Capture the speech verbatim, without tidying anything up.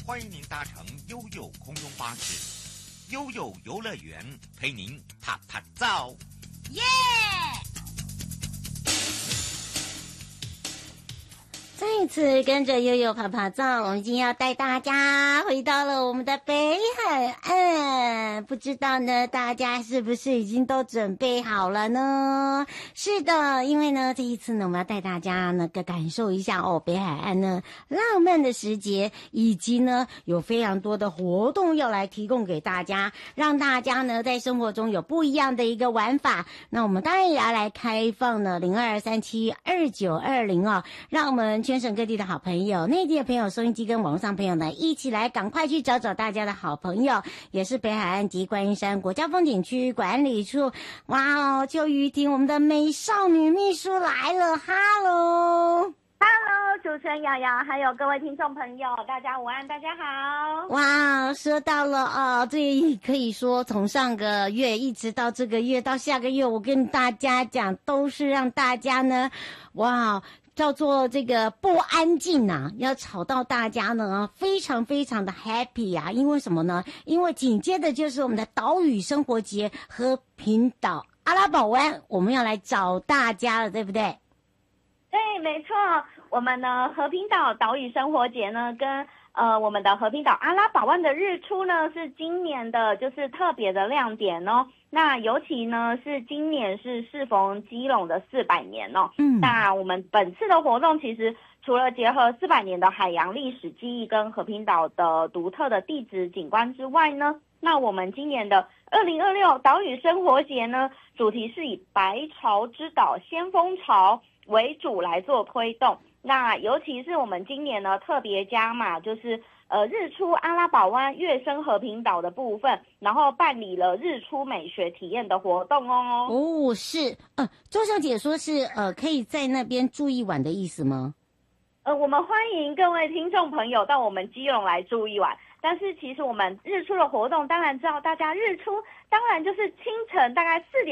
欢迎您搭乘悠悠空中巴士，悠悠游乐园陪您啪啪照。 耶！再一次跟着悠悠啪啪照，我们今天要带大家回到了我们的北海岸。不知道呢，大家是不是已经都准备好了呢？是的，因为呢，这一次呢，我们要带大家那个感受一下哦，北海岸呢浪漫的时节，以及呢有非常多的活动要来提供给大家，让大家呢在生活中有不一样的一个玩法。那我们当然也要来开放呢零二三七二九二零哦，让我们全省各地的好朋友、内地的朋友、收音机跟网络上朋友呢，一起来赶快去找找大家的好朋友，也是北海岸及观音山国家风景区管理处。哇哦，邱瑜婷，我们的美少女秘书来了，哈喽。 Hello， 主持人瑶瑶，还有各位听众朋友，大家午安，大家好。 哇，说到了哦，这可以说从上个月一直到这个月到下个月，我跟大家讲，都是让大家呢，哇，叫做这个不安静啊，要吵到大家呢，非常非常的 happy 啊！因为什么呢？因为紧接着就是我们的岛屿生活节和平岛阿拉堡湾，我们要来找大家了，对不对？ 对，没错，我们呢和平岛岛屿生活节呢，跟呃我们的和平岛阿拉堡湾的日出呢，是今年的就是特别的亮点哦。那尤其呢是今年是适逢基隆的四百年哦。嗯，那我们本次的活动其实除了结合四百年的海洋历史记忆跟和平岛的独特的地质景观之外呢，那我们今年的二零二六岛屿生活节呢，主题是以白潮之岛先锋潮为主来做推动。那尤其是我们今年呢特别加码，就是呃日出阿拉堡湾跃升和平岛的部分，然后办理了日出美学体验的活动哦。 哦，是，呃，周小姐说是呃可以在那边住一晚的意思吗？ 呃，我们欢迎各位听众朋友到我们基隆来住一晚。但是其实我们日出的活动，当然知道大家日出，当然就是清晨大概四点。